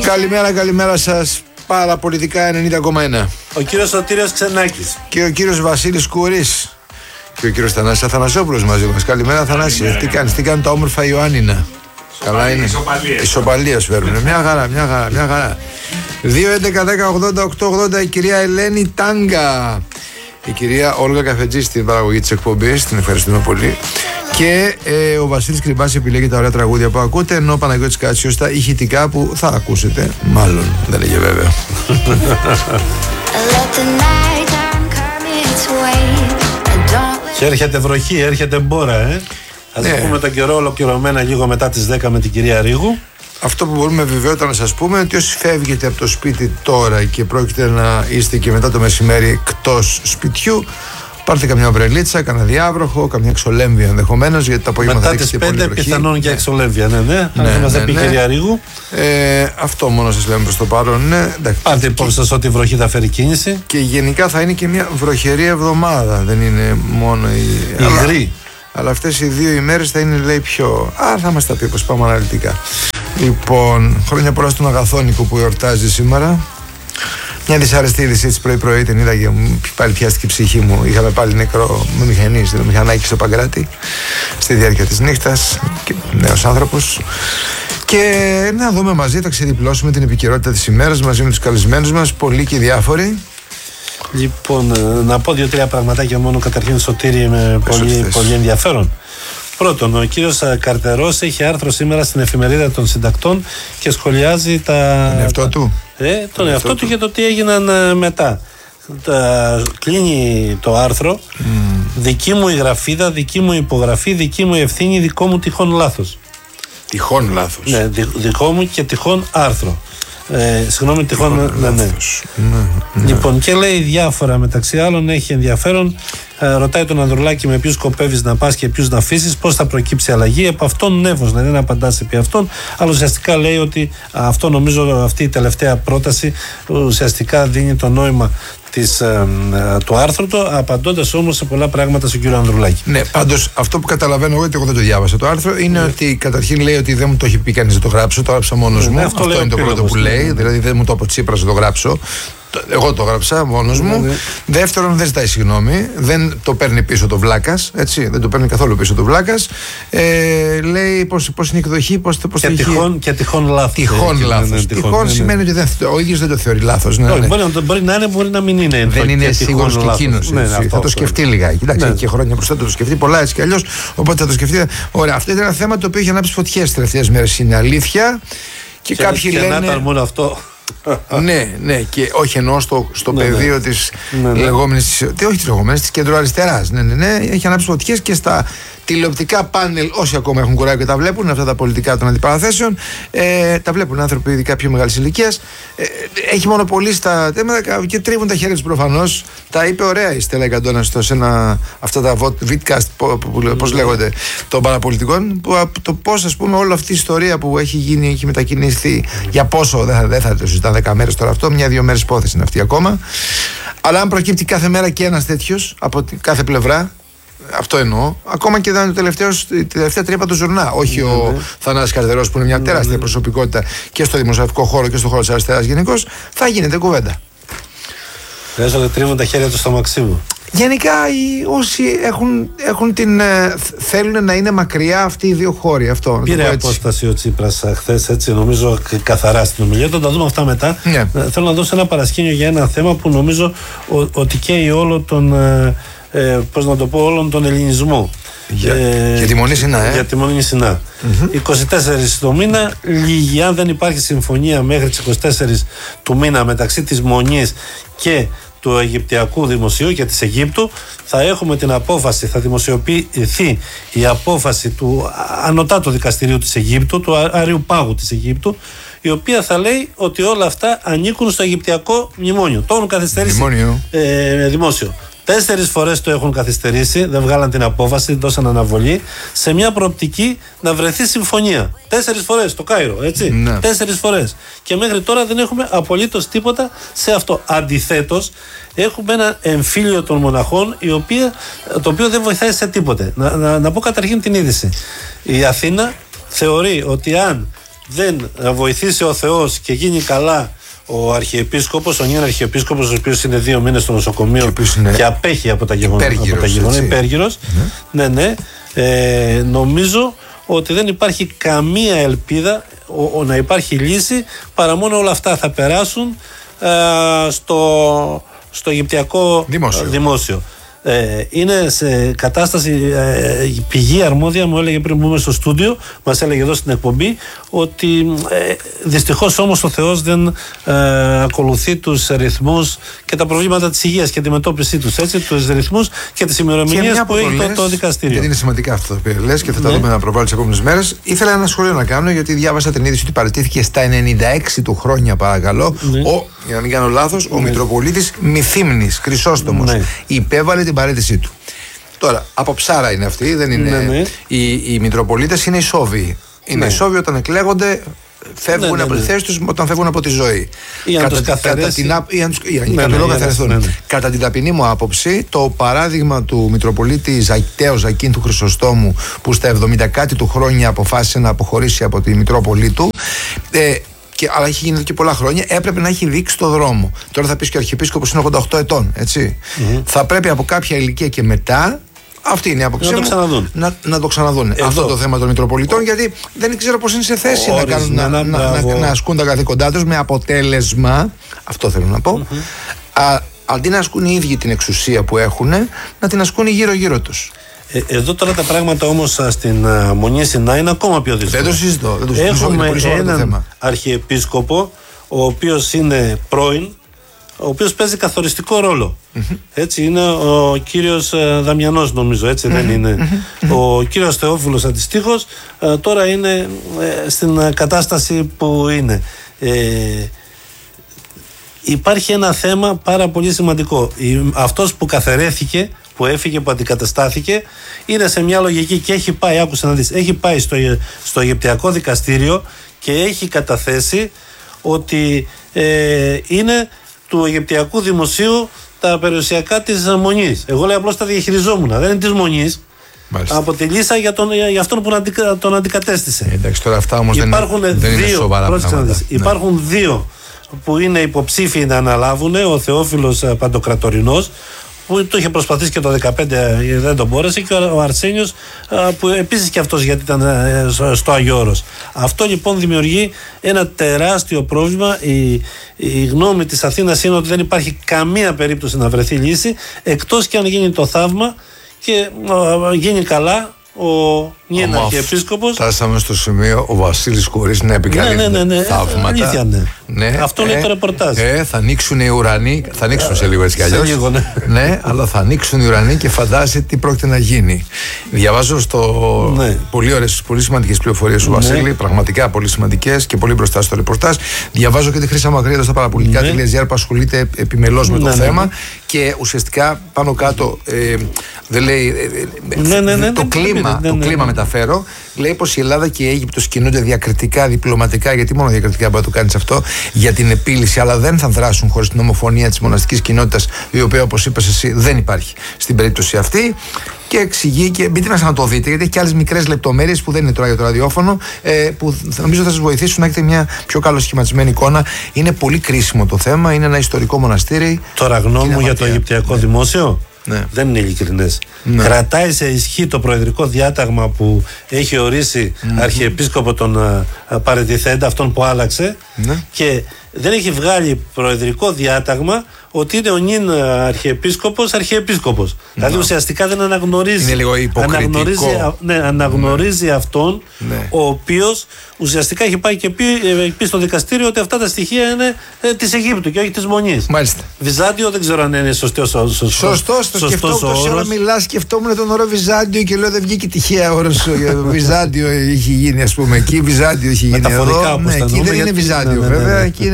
Καλημέρα σας. Παραπολιτικά 90,1. Ο κύριος Σωτήριος Ξενάκης. Και ο κύριος Βασίλης Κουρής. Και ο κύριος Θανάσης Αθανασόπουλος μαζί μας. Καλημέρα Θανάση. Τι κάνει τα όμορφα Ιωάννινα? Καλά είναι. Ισοπαλία σου φέρουν. Μια χαρά. 2-11-10-80-8-80. Η κυρία Ελένη Τάγκα. Η κυρία Όλγα Καφετζή στην παραγωγή της εκπομπής. Την ευχαριστούμε πολύ. Και ο Βασίλης Κρυμπάς επιλέγει τα ωραία τραγούδια που ακούτε, ενώ ο Παναγιώτης Κάτσιος τα ηχητικά που θα ακούσετε. Μάλλον, δεν λέγε βέβαια. Και έρχεται βροχή, έρχεται μπόρα, Ας πούμε τον καιρό ολοκληρωμένα λίγο μετά τις 10 με την κυρία Ρίγου. Αυτό που μπορούμε βεβαιότητα να σας πούμε είναι ότι όσοι φεύγετε από το σπίτι τώρα και πρόκειται να είστε και μετά το μεσημέρι εκτός σπιτιού, πάρτε καμιά ομπρελίτσα, κανένα διάβροχο, καμιά εξολέμβια ενδεχομένως, γιατί τα απόγευμα θα ρίξετε πολύ βροχή. Μετά τις 5 πιθανόν και εξολέμβια, ναι. Μας πει η κυρία Ρίγου. Αυτό μόνο σας λέμε προς το παρόν. Πάρτε υπόψη σας ότι η βροχή θα φέρει κίνηση. Και γενικά θα είναι και μια βροχερή εβδομάδα, δεν είναι μόνο η υγρή. Αλλά αυτές οι 2 ημέρες θα είναι, λέει, πιο. Θα μας τα πει πως πάμε αναλυτικά. Λοιπόν, χρόνια πολλά στον Αγαθόνικο που εορτάζει σήμερα. Μια δυσάρεστη είδηση έτσι πρωί-πρωί την είδα και πάλι πιάστηκε η ψυχή μου. Είχαμε πάλι νεκρό με μηχανή στο μηχανάκι στο Παγκράτη στη διάρκεια της νύχτας. Νέος άνθρωπος. Και να δούμε μαζί, θα ξεδιπλώσουμε την επικαιρότητα της ημέρας μαζί με τους καλεσμένους μας, πολλοί και διάφοροι. Λοιπόν, να πω 2-3 πραγματάκια μόνο. Καταρχήν, Σωτήρη, με πολύ ενδιαφέρον. Πρώτον, ο κύριος Καρτερός έχει άρθρο σήμερα στην εφημερίδα των συντακτών και σχολιάζει τον εαυτό του. Τον εαυτό του και το τι έγιναν μετά. Κλείνει το άρθρο. Δική μου η γραφίδα, δική μου υπογραφή, δική μου ευθύνη, δικό μου τυχόν λάθος. Τυχόν λάθος. Ναι, δικό μου και τυχόν άρθρο. Συγγνώμη, τυχόν. Ναι. Λοιπόν, και λέει διάφορα, μεταξύ άλλων έχει ενδιαφέρον. Ρωτάει τον Ανδρουλάκη με ποιους σκοπεύεις να πας και ποιους να αφήσεις, πώς θα προκύψει αλλαγή. Επ' αυτόν νεύος, δεν απαντάς επί αυτόν. Αλλά ουσιαστικά λέει ότι αυτό, νομίζω, αυτή η τελευταία πρόταση ουσιαστικά δίνει το νόημα του άρθρου του, απαντώντας όμως σε πολλά πράγματα στον κύριο Ανδρουλάκη. Ναι, πάντως αυτό που καταλαβαίνω εγώ, γιατί εγώ δεν το διάβασα το άρθρο, είναι ότι καταρχήν λέει ότι δεν μου το έχει πει κανείς να το γράψω, το έγραψα μόνος μου. Αυτό είναι το πρώτο που λέει, δηλαδή δεν μου το από Τσίπρας να το γράψω. Εγώ το γράψα μόνος μου. Δεύτερον, δεν ζητάει συγγνώμη. Δεν το παίρνει πίσω το Βλάκας. Έτσι, δεν το παίρνει καθόλου πίσω το Βλάκας. Λέει πώς είναι η εκδοχή, πώς το έχει. Και τυχόν λάθος. Τυχόν σημαίνει ότι ο ίδιος δεν το θεωρεί λάθος. Μπορεί να είναι, μπορεί να μην είναι. Δεν είναι σίγουρος και εκείνος. Θα το σκεφτεί λιγάκι. Κοιτάξτε, έχει και χρόνια μπροστά του το σκεφτεί πολλά έτσι κι αλλιώς. Οπότε θα το σκεφτεί. Ωραία, αυτό ήταν ένα θέμα το οποίο είχε ανάψει φωτιές τις τελευταίες μέρες. Είναι αλήθεια. Και κάποιοι λένε. Μόνο αυτό. Ναι, και όχι εννοώ στο πεδίο της λεγόμενης, όχι της λεγόμενης, της κεντροαριστεράς. Ναι, έχει ανάψει φωτιές και στα τηλεοπτικά πάνελ, όσοι ακόμα έχουν κουράγιο και τα βλέπουν, αυτά τα πολιτικά των αντιπαραθέσεων, τα βλέπουν άνθρωποι ειδικά πιο μεγάλης ηλικίας. Έχει μονοπολίσει τα θέματα και τρίβουν τα χέρια τους προφανώς. Τα είπε ωραία η Στέλλα Καντώνας σε αυτά τα vidcast, πώς λέγονται, των παραπολιτικών, που το πώς, ας πούμε, όλη αυτή η ιστορία που έχει γίνει, έχει μετακινηθεί για πόσο, δεν θα το συζητάμε 10 μέρες τώρα αυτό, 1-2 μέρες υπόθεση είναι αυτή ακόμα. Αλλά αν προκύπτει κάθε μέρα και ένας τέτοιος από κάθε πλευρά, αυτό εννοώ. Ακόμα και ήταν η τελευταία τρύπα του Ζουρνά. Όχι ο Θανάσης Καρτερός που είναι μια τεράστια προσωπικότητα και στο δημοσιογραφικό χώρο και στο χώρο της αριστεράς γενικώς. Θα γίνεται κουβέντα. Λες ότι τρίβουν τα χέρια του στο Μαξίμου. Γενικά όσοι θέλουν να είναι μακριά αυτοί οι δύο χώροι. Αυτό, πήρε απόσταση ο Τσίπρας χθες, έτσι νομίζω καθαρά στην ομιλία. Θα τα δούμε αυτά μετά. Θέλω να δώσω ένα παρασκήνιο για ένα θέμα που νομίζω ότι καίει όλο τον. Πώς να το πω, όλον τον ελληνισμό. Για τη Μονή Σινά, Για τη Μονή Σινά. 24 το μήνα, λίγη, αν δεν υπάρχει συμφωνία μέχρι τις 24 του μήνα μεταξύ της Μονής και του Αιγυπτιακού Δημοσίου και της Αιγύπτου, θα έχουμε την απόφαση, θα δημοσιοποιηθεί η απόφαση του Ανωτάτου Δικαστηρίου της Αιγύπτου, του Αρείου Πάγου της Αιγύπτου, η οποία θα λέει ότι όλα αυτά ανήκουν στο Αιγυπτιακό μνημόνιο. Το έχουν καθυστερήσει δημόσιο. 4 φορές το έχουν καθυστερήσει, δεν βγάλαν την απόφαση, δώσαν αναβολή, σε μια προοπτική να βρεθεί συμφωνία. 4 φορές το Κάιρο, έτσι. 4 φορές. Και μέχρι τώρα δεν έχουμε απολύτως τίποτα σε αυτό. Αντιθέτως, έχουμε ένα εμφύλιο των μοναχών, το οποίο δεν βοηθάει σε τίποτε. Να πω καταρχήν την είδηση. Η Αθήνα θεωρεί ότι αν δεν βοηθήσει ο Θεός και γίνει καλά ο Αρχιεπίσκοπος, ο νυν Αρχιεπίσκοπος, ο οποίος είναι 2 μήνες στο νοσοκομείο και απέχει από τα γεγονότα. Υπέργυρος. Ναι. Νομίζω ότι δεν υπάρχει καμία ελπίδα να υπάρχει λύση, παρά μόνο όλα αυτά θα περάσουν στο Αιγυπτιακό δημόσιο. Είναι σε κατάσταση, πηγή αρμόδια μου έλεγε πριν μπούμε στο στούντιο, μας έλεγε εδώ στην εκπομπή, ότι δυστυχώς όμως ο Θεός δεν ακολουθεί τους ρυθμούς και τα προβλήματα της υγείας και αντιμετώπιση τους, έτσι, τους ρυθμούς και τις ημερομηνίες που έχει το δικαστήριο. Γιατί είναι σημαντικά αυτό που λες και θα τα δούμε να προβάλλω τις επόμενες μέρες. Ήθελα ένα σχόλιο να κάνω, γιατί διάβασα την είδηση ότι παραιτήθηκε στα 96 του χρόνια, παρακαλώ, για να μην κάνω λάθος, ο Μητροπολίτης Μυθύμνης Χρυσόστομος. Υπέβαλε την παραίτησή του. Τώρα, από ψάρα είναι αυτή, δεν είναι. Οι Μητροπολίτες είναι ισόβιοι. Είναι ισόβιοι όταν εκλέγονται, φεύγουν από τη θέση τους όταν φεύγουν από τη ζωή. Κατά την ταπεινή μου άποψη, το παράδειγμα του Μητροπολίτη Τέο Ζακίν του Χρυσοστόμου, που στα 70 κάτι του χρόνια αποφάσισε να αποχωρήσει από τη Μητρόπολη του, αλλά έχει γίνει και πολλά χρόνια, έπρεπε να έχει δείξει το δρόμο. Τώρα θα πεις και ο Αρχιεπίσκοπος είναι 88 ετών, έτσι. Θα πρέπει από κάποια ηλικία και μετά, αυτή είναι η άποψή μου, να το ξαναδούν αυτό το θέμα των Μητροπολιτών, γιατί δεν ξέρω πώς είναι σε θέση να ασκούν τα καθήκοντά τους με αποτέλεσμα, αυτό θέλω να πω, αντί να ασκούν οι ίδιοι την εξουσία που έχουν, να την ασκούν γύρω-γύρω τους. Εδώ τώρα τα πράγματα όμως στην Μονή Σινά είναι ακόμα πιο δύσκολα. Δεν το συζητώ. Έχουμε έναν Αρχιεπίσκοπο, ο οποίος είναι πρώην, ο οποίος παίζει καθοριστικό ρόλο. Έτσι είναι ο κύριος Δαμιανός, νομίζω, έτσι δεν είναι. Ο κύριος Θεόφιλος αντιστοίχως τώρα είναι στην κατάσταση που είναι. Υπάρχει ένα θέμα πάρα πολύ σημαντικό. Αυτός που καθαιρέθηκε, που έφυγε, που αντικαταστάθηκε, είναι σε μια λογική και έχει πάει, άκουσα να δεις, έχει πάει στο Αιγυπτιακό δικαστήριο και έχει καταθέσει ότι είναι του Αιγυπτιακού Δημοσίου τα περιουσιακά της Μονής. Εγώ λέω απλώς τα διαχειριζόμουν, δεν είναι της Μονής. Από τη λύσα για αυτόν που τον αντικατέστησε. Εντάξει, τώρα αυτά όμως δεν είναι σοβαρά πράγματα. Υπάρχουν δύο που είναι υποψήφιοι να αναλάβουν, ο Θεόφιλος Παντοκρατορινός, που το είχε προσπαθήσει και το 2015, δεν τον μπόρεσε, και ο Αρσένιος, που επίσης και αυτός, γιατί ήταν στο Άγιο Όρος. Αυτό λοιπόν δημιουργεί ένα τεράστιο πρόβλημα. Η γνώμη της Αθήνας είναι ότι δεν υπάρχει καμία περίπτωση να βρεθεί λύση, εκτός και αν γίνει το θαύμα και γίνει καλά ο νυν Αρχιεπίσκοπος. Φτάσαμε στο σημείο ο Βασίλης χωρίς να επικαλείται θαύματα. Αλήθεια, ναι. Αυτό λέει το ρεπορτάζ. Θα ανοίξουν οι ουρανοί, θα ανοίξουν σε λίγο έτσι κι αλλιώς. Ναι, αλλά θα ανοίξουν οι ουρανοί και φαντάζεσαι τι πρόκειται να γίνει. Διαβάζω πολύ ωραίες, πολύ σημαντικές πληροφορίες του Βασίλη, πραγματικά πολύ σημαντικές και πολύ μπροστά στο ρεπορτάζ. Διαβάζω και τη Χρύσα Μαγρίδα στα παραπολιτικά.gr που ασχολείται επιμελώς με το θέμα και ουσιαστικά πάνω κάτω δεν λέει. Το κλίμα μεταφέρω. Λέει πως η Ελλάδα και η Αίγυπτος κινούνται διακριτικά, διπλωματικά, γιατί μόνο διακριτικά μπορεί να το κάνεις αυτό, για την επίλυση, αλλά δεν θα δράσουν χωρίς την ομοφωνία της μοναστικής κοινότητας, η οποία, όπως είπες εσύ, δεν υπάρχει στην περίπτωση αυτή. Και εξηγεί, και μπείτε μέσα να το δείτε, γιατί έχει και άλλες μικρές λεπτομέρειες που δεν είναι τώρα για το ραδιόφωνο, που νομίζω θα σας βοηθήσουν να έχετε μια πιο καλοσχηματισμένη εικόνα. Είναι πολύ κρίσιμο το θέμα, είναι ένα ιστορικό μοναστήρι. Τώρα, γνώμη μου για το Αιγυπτιακό δημόσιο. Δεν είναι ειλικρινές. Κρατάει σε ισχύ το προεδρικό διάταγμα που έχει ορίσει Αρχιεπίσκοπο τον παραιτηθέντα, αυτόν που άλλαξε, και δεν έχει βγάλει προεδρικό διάταγμα ότι είναι ο νυν Αρχιεπίσκοπος. Δηλαδή ουσιαστικά δεν αναγνωρίζει. Είναι λίγο υποκριτικό. Αναγνωρίζει αυτόν, ο οποίος ουσιαστικά έχει πάει και πει στο δικαστήριο ότι αυτά τα στοιχεία είναι της Αιγύπτου και όχι της Μονής. Μάλιστα. Βυζάντιο δεν ξέρω αν είναι σωστός το σκεφτόμουν. Μιλά, σκεφτόμουν τον όρο Βυζάντιο και λέω δεν βγήκε τυχαία όρος. Βυζάντιο έχει γίνει, ας πούμε. Εκεί Βυζάντιο έχει γίνει. Μεταφορικά, εκεί δεν είναι Βυζάντιο, βέβαια. Εκεί είναι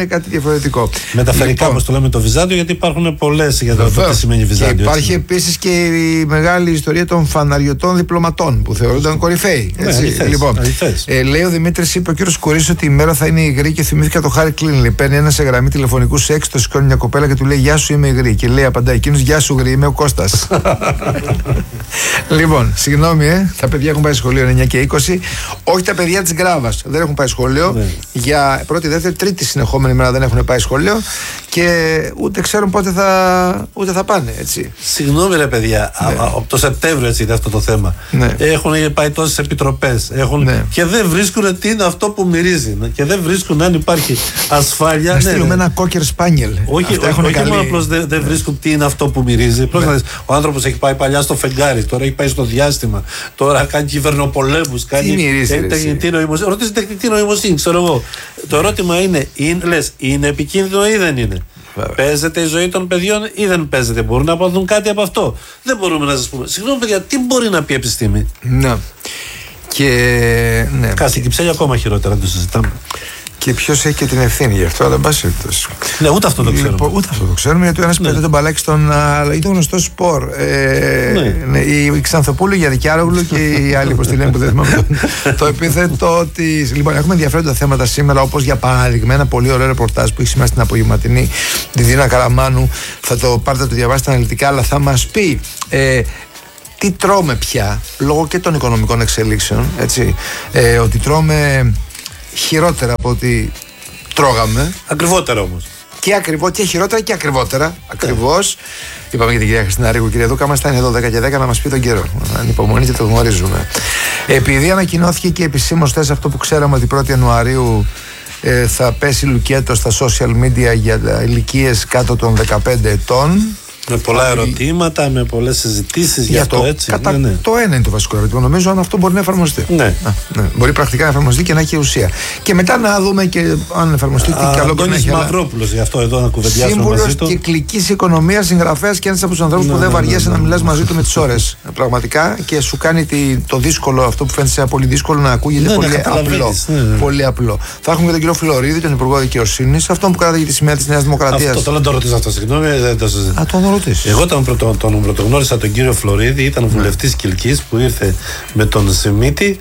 είναι κάτι διαφορετικό. Μεταφερικά, όπως το λέμε, το Βυζάντιο, γιατί υπάρχουν πολλές για το τι σημαίνει Βυζάντιο. Και υπάρχει επίσης και η μεγάλη ιστορία των φαναριωτών διπλωματών που θεωρούνταν κορυφαίοι. Λοιπόν, λέει ο Δημήτρης, είπε ο κύριος Κουρίσης ότι η μέρα θα είναι υγρή και θυμήθηκα το Χάρη Κλίνλι. Παίρνει ένα σε γραμμή τηλεφωνικού σεξ, το σηκώνει μια κοπέλα και του λέει «Γεια σου, είμαι υγρή». Και λέει, απαντάει εκείνος, «Γεια σου, γρή, είμαι ο Κώστας». Λοιπόν, συγγνώμη, τα παιδιά έχουν πάει σχολείο 9 και 20. Όχι τα παιδιά της Γκράβας, δεν έχουν πάει σχολείο. Για πρώτη, δεύτερη, τρίτη συνεχόμενη μέρα δεν έχουν πάει σχολείο και ούτε ξέρουν πότε θα πάνε. Έτσι. Συγγνώμη, ρε παιδιά, από το Σεπτέμβριο έτσι είναι αυτό το θέμα. Έχουν πάει τόσες επιτροπές και δεν βρίσκουν τι είναι αυτό που μυρίζει. Και δεν βρίσκουν αν υπάρχει ασφάλεια. Να στείλουμε ένα κόκερ σπάνιελ. Όχι μόνο απλώς δεν βρίσκουν τι είναι αυτό που μυρίζει. Ο άνθρωπος έχει πάει παλιά στο φεγγάρι, τώρα έχει πάει στο διάστημα, τώρα κάνει κυβερνοπολέμους. Ρωτήστε τεχνητή νοημοσύνη, ξέρω εγώ. Το ερώτημα είναι, λες, είναι επικίνδυνο ή δεν είναι? Παίζεται η ζωή των παιδιών ή δεν παίζεται? Μπορούν να πάθουν κάτι από αυτό? Δεν μπορούμε να σας πούμε. Συγγνώμη, παιδιά, τι μπορεί να πει η επιστήμη? Ναι. Κάτι κυψέλια ακόμα χειρότερα, δεν το συζητάμε. Και ποιος έχει και την ευθύνη γι' αυτό, αλλά εν πάση περιπτώσει. Ναι, ούτε αυτό το ξέρουμε. Ούτε αυτό το ξέρουμε, γιατί ο ένας πέτει τον μπαλάκι στον. Είναι το γνωστό σπορ. Η Ξανθοπούλου, η Γιαδικιάρογλου και οι άλλοι, πώς τη λένε, που δεν θυμάμαι το επίθετο τη. Λοιπόν, έχουμε ενδιαφέροντα θέματα σήμερα, όπως για παράδειγμα ένα πολύ ωραίο ρεπορτάζ που έχει σήμερα στην απογευματινή τη Δίνα Καραμάνου. Θα το πάρετε, θα το διαβάσετε αναλυτικά, αλλά θα μας πει. Τι τρώμε πια, λόγω και των οικονομικών εξελίξεων, έτσι, ότι τρώμε χειρότερα από ό,τι τρώγαμε. Ακριβότερα όμως. Και χειρότερα και ακριβότερα. Ακριβώς. Είπαμε για την κυρία Χριστίνα Ρίγου, κυρία Δούκα μας, θα είναι εδώ 10 και 10 να μας πει τον καιρό. Ανυπομονείτε, το γνωρίζουμε. Επειδή ανακοινώθηκε και επισήμως θες αυτό που ξέραμε ότι 1η Ιανουαρίου θα πέσει λουκέτο στα social media για ηλικίες κάτω των 15 ετών. Με πολλά ερωτήματα, με πολλές συζητήσεις για αυτό, έτσι. Το ένα είναι το βασικό ερώτημα. Νομίζω αν αυτό μπορεί να εφαρμοστεί. Ναι. Μπορεί πρακτικά να εφαρμοστεί και να έχει ουσία. Και μετά να δούμε και αν εφαρμοστεί τι καλό μπορεί να έχει. Μαυρόπουλος, γι' αυτό εδώ να κουβεντιάσουμε μαζί του. Σύμβουλος κυκλικής οικονομίας, συγγραφέας και ένας από τους ανθρώπους που δεν βαριέσαι να μιλάς μαζί του με τις ώρες. Πραγματικά και σου κάνει το δύσκολο, αυτό που φαίνεται πολύ δύσκολο, να ακούγεται πολύ απλό. Πολύ απλό. Θα έχουμε και τον κύριο Φλωρίδη, τον Υπουργό Δικαιοσύνης, αυτόν που κράταγε τη σημαία της Νέας Δημοκρατίας. Αυτό το ρωτήσω αυτό, συγγνώμη, δεν το συζητήσω. Εγώ τον πρωτογνώρισα τον κύριο Φλωρίδη, ήταν βουλευτής Κιλκής που ήρθε με τον Σιμίτη.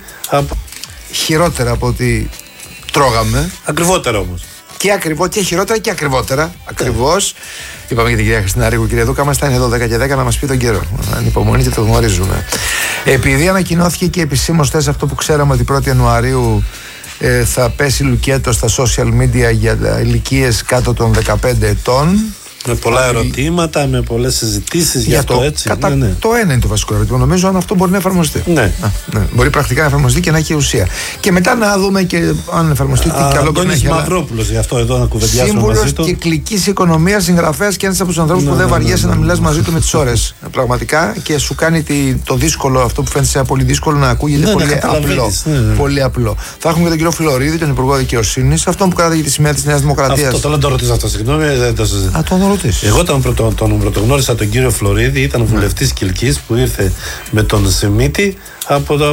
Χειρότερα από ό,τι τρώγαμε. Ακριβότερα όμως. Και χειρότερα και ακριβότερα. Ακριβώς. Είπαμε για την κυρία Χριστίνα Ρίγου, κυρία Δούκα μας, θα είναι εδώ 10 και 10 να μας πει τον καιρό. Ανυπομονείτε, το γνωρίζουμε. Επειδή ανακοινώθηκε και επισήμως θες αυτό που ξέραμε ότι 1η Ιανουαρίου θα πέσει λουκέτο στα social media για ηλικίες κάτω των 15 ετών. Με πολλά ερωτήματα, με πολλές συζητήσεις για αυτό, έτσι. Το ένα είναι το βασικό ερώτημα. Νομίζω αν αυτό μπορεί να εφαρμοστεί. Μπορεί πρακτικά να εφαρμοστεί και να έχει ουσία. Και μετά να δούμε και αν εφαρμοστεί τι καλό μπορεί να έχει. Μαυρόπουλος, γι' αυτό εδώ να κουβεντιάσουμε μαζί του. Σύμβουλος κυκλικής οικονομίας, συγγραφέας και ένας από τους ανθρώπους που δεν βαριέσαι να μιλάς μαζί του με τις ώρες. Πραγματικά και σου κάνει το δύσκολο, αυτό που φαίνεται πολύ δύσκολο, να ακούγεται πολύ απλό. Πολύ απλό. Θα έχουμε και τον κύριο Φλωρίδη, τον Υπουργό Δικαιοσύνης, αυτόν που κράταγε τη σημαία της Νέας Δημοκρατίας. Αυτό το ρωτήσω αυτό, συγγνώμη, δεν το συζητήσω. Εγώ τον πρωτογνώρισα τον κύριο Φλωρίδη, ήταν βουλευτής Κιλκής που ήρθε με τον Σιμίτη